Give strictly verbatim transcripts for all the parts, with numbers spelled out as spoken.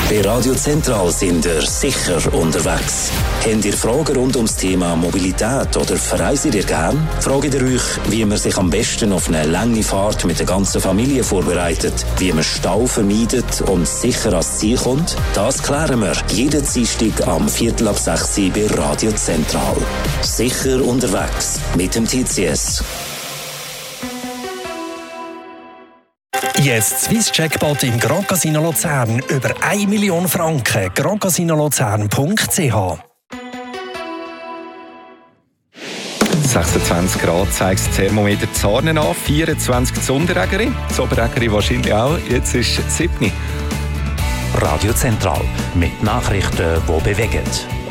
Bei Radio Zentral sind ihr sicher unterwegs. Habt ihr Fragen rund ums Thema Mobilität oder verreist ihr gern? Fragt ihr euch, wie man sich am besten auf eine lange Fahrt mit der ganzen Familie vorbereitet, wie man Stau vermeidet und sicher ans Ziel kommt? Das klären wir jeden Dienstag am Viertel ab sechs bei Radio Zentral. Sicher unterwegs mit dem T C S. Jetzt Swiss Jackpot im Grand Casino Luzern über eine Million Franken. grand casino luzern punkt c h. sechsundzwanzig Grad zeigt das Thermometer Zarnen an, vierundzwanzig die Sonderägeri, die Oberägeri wahrscheinlich auch. Jetzt ist es sieben. Radio Zentral mit Nachrichten, die bewegen.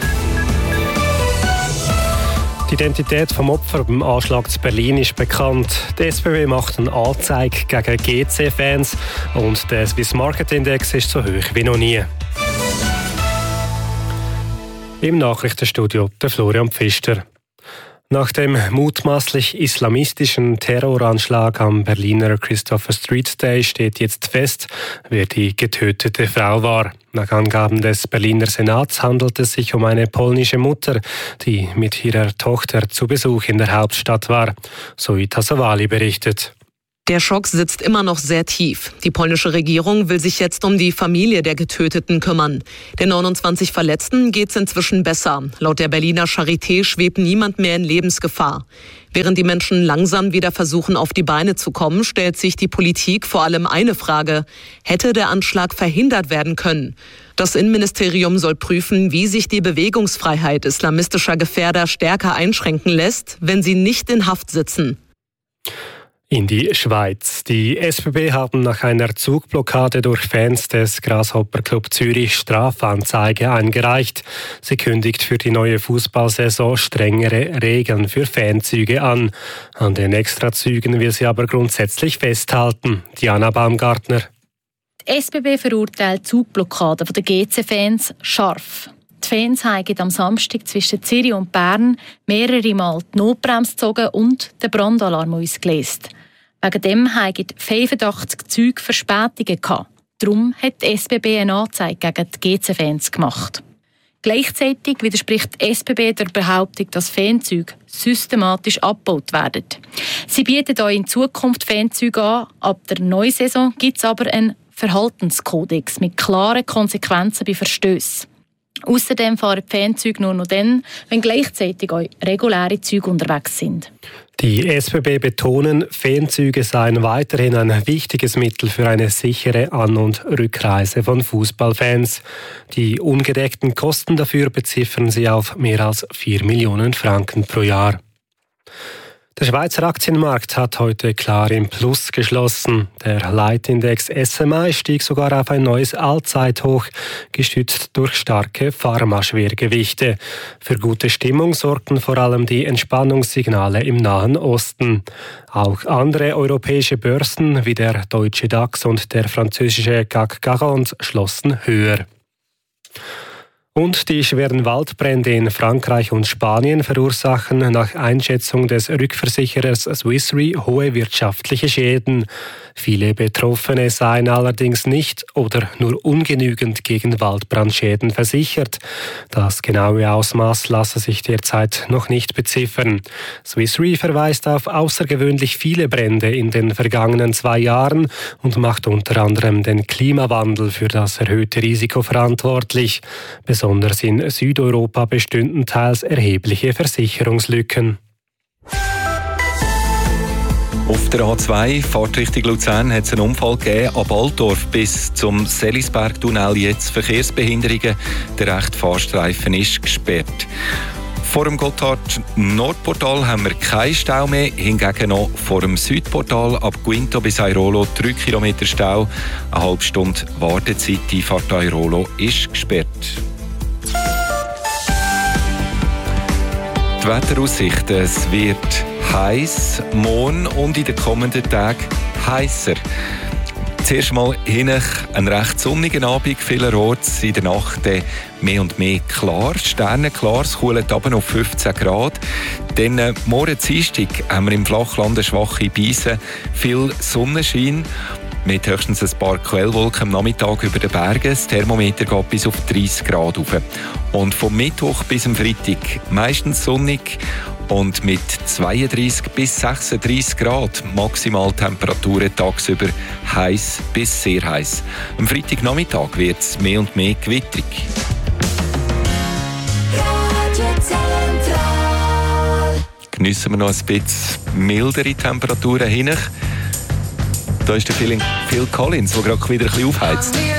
Die Identität des Opfers beim Anschlag zu Berlin ist bekannt. Die S B B macht eine Anzeige gegen G C-Fans und der Swiss Market Index ist so hoch wie noch nie. Im Nachrichtenstudio der Florian Pfister. Nach dem mutmaßlich islamistischen Terroranschlag am Berliner Christopher Street Day steht jetzt fest, wer die getötete Frau war. Nach Angaben des Berliner Senats handelt es sich um eine polnische Mutter, die mit ihrer Tochter zu Besuch in der Hauptstadt war. Zoita Sawali berichtet. Der Schock sitzt immer noch sehr tief. Die polnische Regierung will sich jetzt um die Familie der Getöteten kümmern. Den neunundzwanzig Verletzten geht es inzwischen besser. Laut der Berliner Charité schwebt niemand mehr in Lebensgefahr. Während die Menschen langsam wieder versuchen, auf die Beine zu kommen, stellt sich die Politik vor allem eine Frage: Hätte der Anschlag verhindert werden können? Das Innenministerium soll prüfen, wie sich die Bewegungsfreiheit islamistischer Gefährder stärker einschränken lässt, wenn sie nicht in Haft sitzen. In die Schweiz. Die S B B haben nach einer Zugblockade durch Fans des Grasshopper Club Zürich Strafanzeige eingereicht. Sie kündigt für die neue Fußballsaison strengere Regeln für Fanzüge an. An den Extrazügen will sie aber grundsätzlich festhalten. Diana Baumgartner. Die S B B verurteilt die Zugblockade der G C-Fans scharf. Die Fans haben am Samstag zwischen Zürich und Bern mehrere Mal die Notbremse gezogen und den Brandalarm ausgelöst. Wegen dem hatten fünfundachtzig Züge Verspätungen gehabt. Darum hat die S B B eine Anzeige gegen die G C-Fans gemacht. Gleichzeitig widerspricht die S B B der Behauptung, dass Fanzüge systematisch abgebaut werden. Sie bietet auch in Zukunft Fanzüge an. Ab der neuen Saison gibt es aber einen Verhaltenskodex mit klaren Konsequenzen bei Verstößen. Außerdem fahren die Fanzüge nur noch dann, wenn gleichzeitig auch reguläre Züge unterwegs sind. Die S B B betonen, Fanzüge seien weiterhin ein wichtiges Mittel für eine sichere An- und Rückreise von Fußballfans. Die ungedeckten Kosten dafür beziffern sie auf mehr als vier Millionen Franken pro Jahr. Der Schweizer Aktienmarkt hat heute klar im Plus geschlossen. Der Leitindex S M I stieg sogar auf ein neues Allzeithoch, gestützt durch starke Pharmaschwergewichte. Für gute Stimmung sorgten vor allem die Entspannungssignale im Nahen Osten. Auch andere europäische Börsen wie der deutsche DAX und der französische C A C quarante schlossen höher. Und die schweren Waldbrände in Frankreich und Spanien verursachen nach Einschätzung des Rückversicherers Swiss Re hohe wirtschaftliche Schäden. Viele Betroffene seien allerdings nicht oder nur ungenügend gegen Waldbrandschäden versichert. Das genaue Ausmaß lasse sich derzeit noch nicht beziffern. Swiss Re verweist auf außergewöhnlich viele Brände in den vergangenen zwei Jahren und macht unter anderem den Klimawandel für das erhöhte Risiko verantwortlich. Besonders in Südeuropa bestünden teils erhebliche Versicherungslücken. Auf der A zwei, Fahrtrichtung Luzern, hat es einen Unfall gegeben. Ab Altdorf bis zum Selisberg-Tunnel jetzt Verkehrsbehinderungen. Der rechte Fahrstreifen ist gesperrt. Vor dem Gotthard-Nordportal haben wir keinen Stau mehr. Hingegen noch vor dem Südportal ab Guinto bis Airolo drei Kilometer Stau. Eine halbe Stunde Wartezeit. Die Fahrt Airolo ist gesperrt. Die Wetteraussichten: Es wird heiß, morgen und in den kommenden Tagen heißer. Zuerst mal hinten ein recht sonnigen Abend, vielerorts in der Nacht mehr und mehr klar, sternenklar, es kühlt runter auf fünfzehn Grad. Dann äh, morgen Dienstag haben wir im Flachland eine schwache Beise, viel Sonnenschein. mit höchstens ein paar Quellwolken am Nachmittag über den Bergen. Das Thermometer geht bis auf dreißig Grad rauf. Und vom Mittwoch bis am Freitag meistens sonnig und mit zweiunddreißig bis sechsunddreißig Grad Maximaltemperaturen tagsüber heiß bis sehr heiß. Am Freitagnachmittag wird es mehr und mehr gewitterig. Geniessen wir noch ein bisschen mildere Temperaturen hin. Da ist der Phil Collins, der gerade wieder ein bisschen aufheizt.